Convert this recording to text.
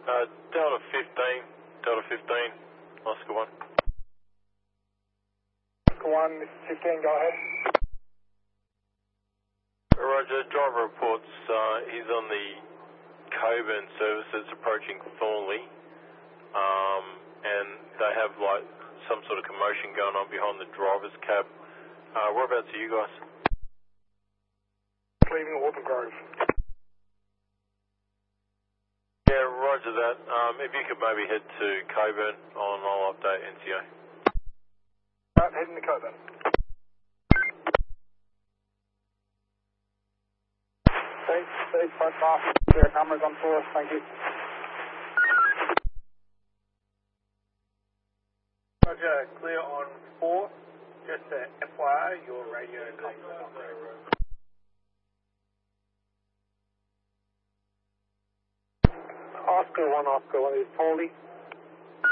Delta 15, Oscar 1. Oscar 1, this is 15, go ahead. Roger, driver reports he's on the Coburn services approaching Thornley, and they have like some sort of commotion going on behind the driver's cab. Whereabouts are you guys? Leaving Auburn Grove. Yeah, roger that. If you could maybe head to Coburn on I'll update NCO. Right, heading to Coburn. Stay front off. There are cameras on for us, thank you. Roger, clear on 4. Just FYI, your radio is on. Oscar 1, is Polly.